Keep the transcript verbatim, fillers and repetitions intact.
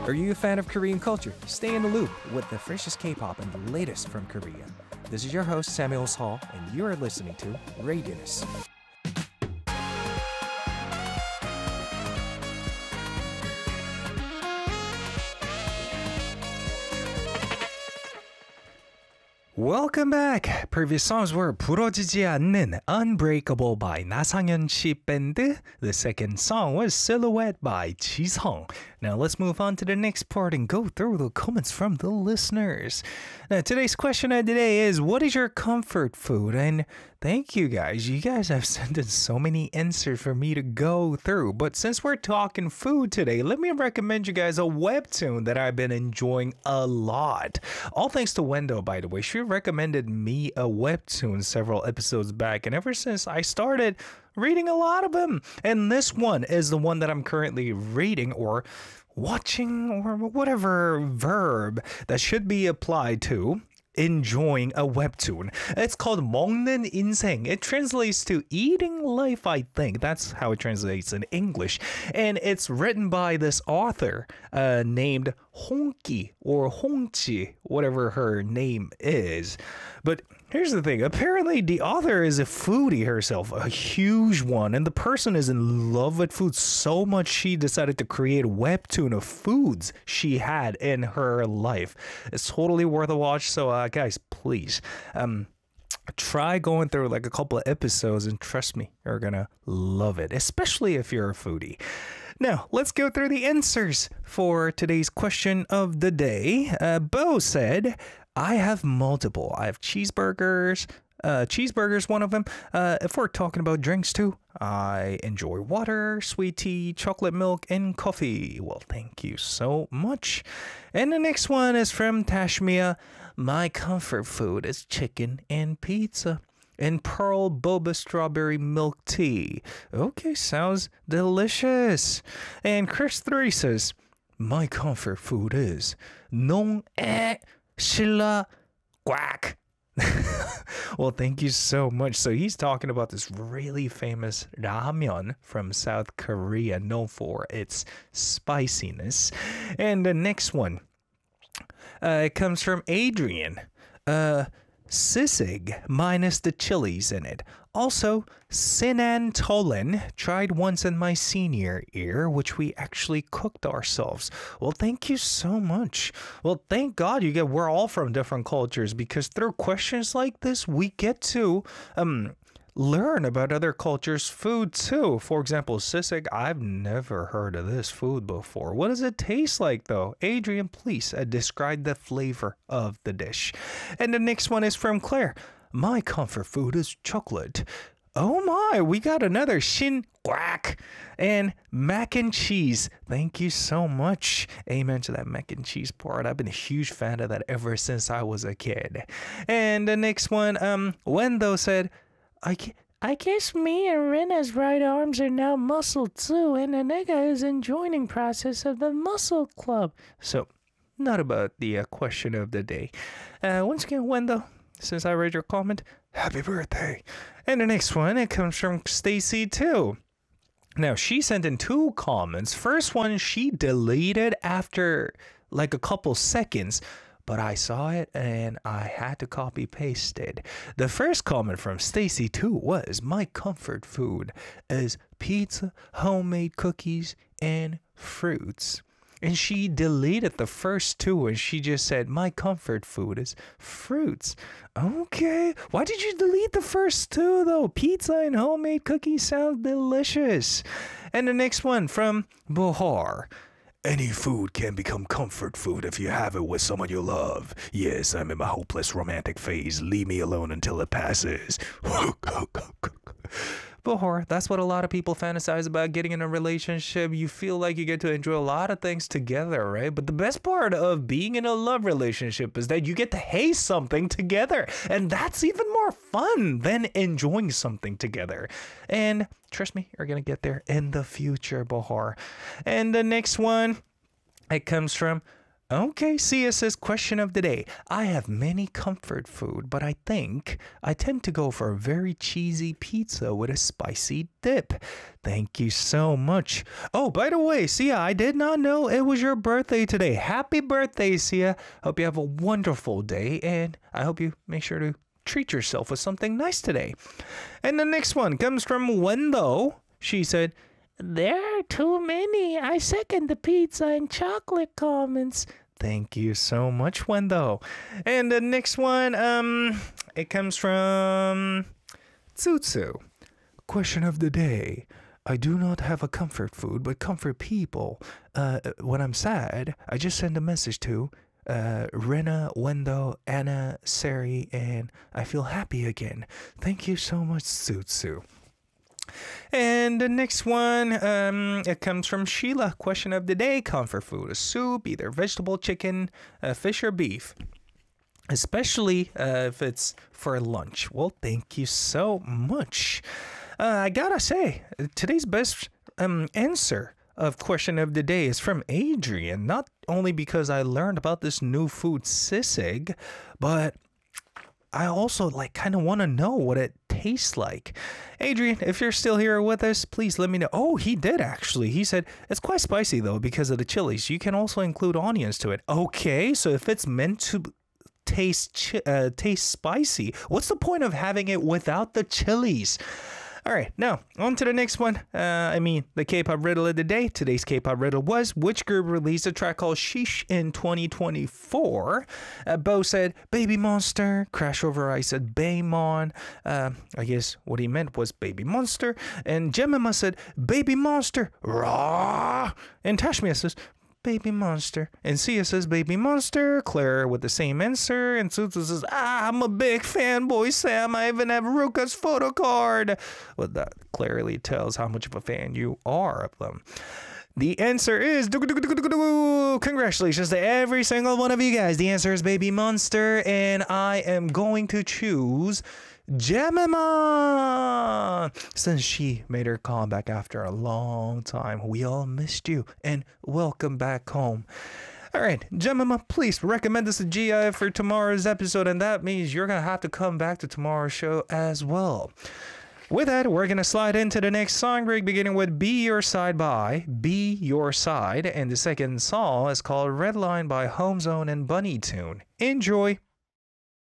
Are you a fan of Korean culture? Stay in the loop with the freshest K-pop and the latest from Korea. This is your host Samuel Hall, and you are listening to Radius. Welcome back. Previous songs were 부러지지 않는 Unbreakable by 나상현 씨 밴드. The second song was Silhouette by 지성. Now let's move on to the next part and go through the comments from the listeners. Now today's question of the day is, what is your comfort food? And thank you guys. You guys have sent in so many answers for me to go through. But since we're talking food today, let me recommend you guys a webtoon that I've been enjoying a lot. All thanks to Wendo, by the way. She recommended me a webtoon several episodes back, and ever since I started reading a lot of them. And this one is the one that I'm currently reading or watching, or whatever verb that should be applied to enjoying a webtoon. It's called 먹는 인생. It translates to eating life, I think. That's how it translates in English. And it's written by this author uh, named Hongki or Hongchi, whatever her name is. But here's the thing. Apparently, the author is a foodie herself, a huge one. And the person is in love with food so much she decided to create a webtoon of foods she had in her life. It's totally worth a watch. So, uh, guys, please, um, try going through like a couple of episodes and trust me, you're gonna love it, especially if you're a foodie. Now, let's go through the answers for today's question of the day. Uh, Bo said, I have multiple. I have cheeseburgers. Uh, cheeseburgers, one of them. Uh, if we're talking about drinks too, I enjoy water, sweet tea, chocolate milk, and coffee. Well, thank you so much. And the next one is from Tashmia. My comfort food is chicken and pizza. And Pearl Boba Strawberry Milk Tea. Okay, sounds delicious. And Chris three says, my comfort food is 농 에 실라 quack. Well, thank you so much. So he's talking about this really famous ramen from South Korea, known for its spiciness. And the next one, uh, it comes from Adrian. Uh, Sisig minus the chilies in it. Also, Sinan Tolen, tried once in my senior year, which we actually cooked ourselves. Well, thank you so much. Well, thank God you get we're all from different cultures, because through questions like this, we get to um learn about other cultures' food too. For example, sisig, I've never heard of this food before. What does it taste like though? Adrian, please uh, describe the flavor of the dish. And the next one is from Claire. My comfort food is chocolate. Oh my, we got another shin quack and mac and cheese. Thank you so much. Amen to that mac and cheese part. I've been a huge fan of that ever since I was a kid. And the next one, um, Wendo said, I, I guess me and Rena's right arms are now muscle too, and Anega is in joining process of the muscle club. So, not about the uh, question of the day. Uh, once again, Wendell, since I read your comment, happy birthday. And the next one, it comes from Stacy too. Now, she sent in two comments. First one, she deleted after like a couple seconds. But I saw it and I had to copy paste it. The first comment from Stacy too was, my comfort food is pizza, homemade cookies, and fruits. And she deleted the first two and she just said, my comfort food is fruits. Okay. Why did you delete the first two though? Pizza and homemade cookies sound delicious. And the next one from Bohar. Any food can become comfort food if you have it with someone you love. Yes, I'm in my hopeless romantic phase. Leave me alone until it passes. Bahar, that's what a lot of people fantasize about, getting in a relationship. You feel like you get to enjoy a lot of things together, right? But the best part of being in a love relationship is that you get to hate something together. And that's even more fun than enjoying something together. And trust me, you're going to get there in the future, Bahar. And the next one, it comes from Okay, Sia says, question of the day. I have many comfort food, but I think I tend to go for a very cheesy pizza with a spicy dip. Thank you so much. Oh, by the way, Sia, I did not know it was your birthday today. Happy birthday, Sia. Hope you have a wonderful day, and I hope you make sure to treat yourself with something nice today. And the next one comes from Wendell. She said, there are too many. I second the pizza and chocolate comments. Thank you so much, Wendell. And the next one, um, it comes from Tsutsu. Question of the day. I do not have a comfort food, but comfort people. Uh, when I'm sad, I just send a message to uh, Rena, Wendell, Anna, Sari, and I feel happy again. Thank you so much, Tsutsu. And the next one, um, it comes from Sheila. Question of the day. Comfort food, a soup, either vegetable, chicken, uh, fish, or beef. Especially uh, if it's for lunch. Well, thank you so much. Uh, I gotta say, today's best um, answer of question of the day is from Adrian. Not only because I learned about this new food, sisig, but I also like kind of want to know what it tastes like. Adrian, if you're still here with us, please let me know. Oh, he did actually. He said it's quite spicy though because of the chilies. You can also include onions to it. Okay, so if it's meant to taste uh, taste spicy, what's the point of having it without the chilies? All right, now on to the next one. Uh, I mean, the K-pop riddle of the day. Today's K-pop riddle was, which group released a track called Sheesh in twenty twenty-four? Uh, Bo said Baby Monster. Crash Over Ice said Baemon. Uh, I guess what he meant was Baby Monster. And Jemima said Baby Monster. Raw. And Tashmia says Baby Monster. And Sia says Baby Monster. Claire with the same answer. And Tsutsu says, ah, I'm a big fanboy, Sam. I even have Ruka's photo card. Well, that clearly tells how much of a fan you are of them. The answer is congratulations to every single one of you guys. The answer is Baby Monster. And I am going to choose Jemima, since she made her comeback after a long time. We all missed you, and welcome back home. All right, Jemima, please recommend this to G I for tomorrow's episode, and that means you're gonna have to come back to tomorrow's show as well. With that, we're gonna slide into the next song break, beginning with Be Your Side by Be Your Side, and the second song is called Red Line by Homezone and Bunny Tune. Enjoy.